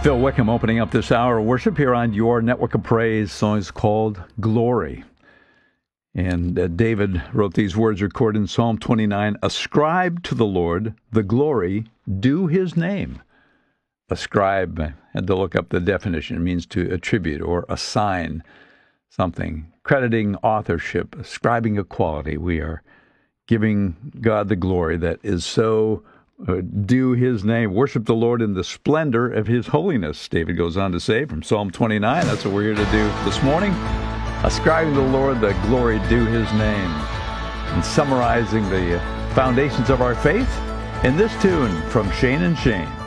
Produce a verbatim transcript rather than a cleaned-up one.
Phil Wickham opening up this hour of worship here on your Network of Praise. The song is called Glory. And uh, David wrote these words recorded in Psalm twenty-nine, ascribe to the Lord the glory due his name. Ascribe, I had to look up the definition. It means to attribute or assign something, crediting authorship, ascribing a quality. We are giving God the glory that is so uh, due his name. Worship the Lord in the splendor of his holiness, David goes on to say from Psalm twenty-nine. That's what we're here to do this morning. Ascribing to the Lord the glory due his name. And summarizing the foundations of our faith in this tune from Shane and Shane.